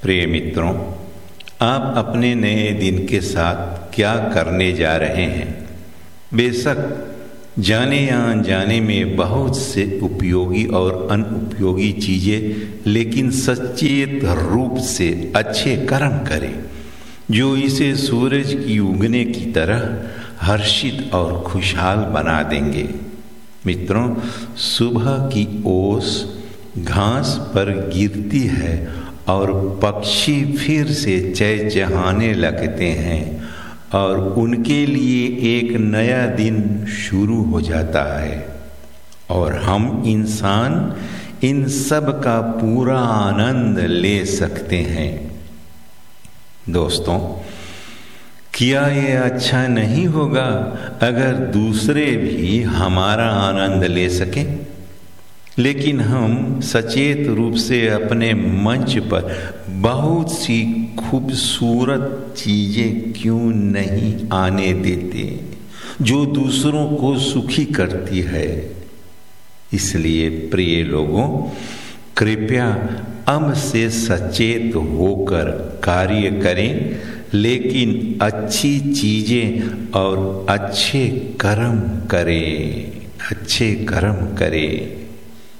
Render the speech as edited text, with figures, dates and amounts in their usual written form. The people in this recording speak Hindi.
प्रिय मित्रों, आप अपने नए दिन के साथ क्या करने जा रहे हैं? बेशक जाने या अनजाने में बहुत से उपयोगी और अनुपयोगी चीज़ें, लेकिन सचेत रूप से अच्छे कर्म करें जो इसे सूरज की उगने की तरह हर्षित और खुशहाल बना देंगे। मित्रों, सुबह की ओस घास पर गिरती है और पक्षी फिर से चहचहाने लगते हैं और उनके लिए एक नया दिन शुरू हो जाता है और हम इंसान इन सब का पूरा आनंद ले सकते हैं। दोस्तों, क्या ये अच्छा नहीं होगा अगर दूसरे भी हमारा आनंद ले सकें? लेकिन हम सचेत रूप से अपने मंच पर बहुत सी खूबसूरत चीज़ें क्यों नहीं आने देते जो दूसरों को सुखी करती है? इसलिए प्रिय लोगों, कृपया अब से सचेत होकर कार्य करें, लेकिन अच्छी चीज़ें और अच्छे कर्म करें।